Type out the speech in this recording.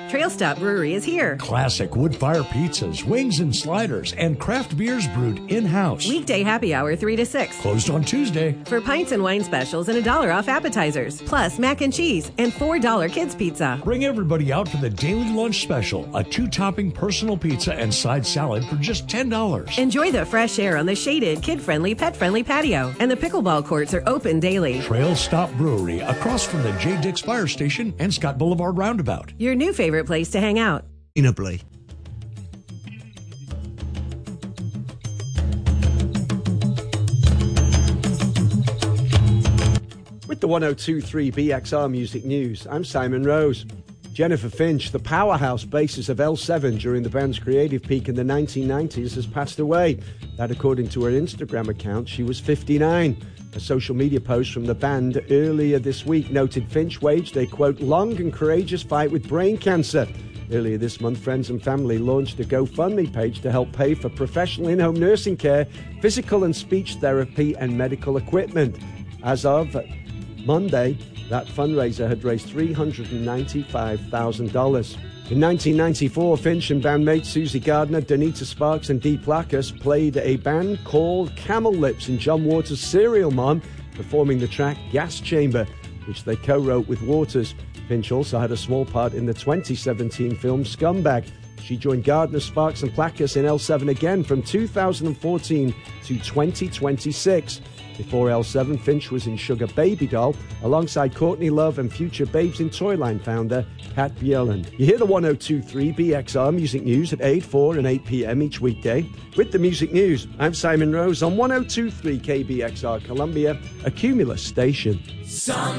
Trail Stop Brewery is here. Classic wood-fire pizzas, wings and sliders, and craft beers brewed in-house. Weekday happy hour 3 to 6. Closed on Tuesday. For pints and wine specials and $1 off appetizers. Plus mac and cheese and $4 kids pizza. Bring everybody out for the daily lunch special. A 2-topping personal pizza and side salad for just $10. Enjoy the fresh air on the shaded, kid-friendly, pet-friendly patio. And the pickleball courts are open daily. Trail Stop Brewery, across from the J. Dix Fire Station and Scott Boulevard Roundabout. Your new favorite place to hang out. Sustainably. With the 102.3 BXR Music News, I'm Simon Rose. Jennifer Finch, the powerhouse bassist of L7 during the band's creative peak in the 1990s, has passed away. That according to her Instagram account. She was 59. A social media post from the band earlier this week noted Finch waged a, quote, long and courageous fight with brain cancer. Earlier this month, friends and family launched a GoFundMe page to help pay for professional in-home nursing care, physical and speech therapy, and medical equipment. As of Monday, that fundraiser had raised $395,000. In 1994, Finch and bandmates Susie Gardner, Donita Sparks, and Dee Placus played a band called Camel Lips in John Waters' Serial Mom, performing the track Gas Chamber, which they co-wrote with Waters. Finch also had a small part in the 2017 film Scumbag. She joined Gardner, Sparks, and Placus in L7 again from 2014 to 2026. Before L7, Finch was in Sugar Baby Doll alongside Courtney Love and future Babes in Toyline founder Pat Bjelland. You hear the 102.3 BXR Music News at 8, 4 and 8 p.m. each weekday. With the Music News, I'm Simon Rose on 102.3 KBXR Columbia, a Cumulus station.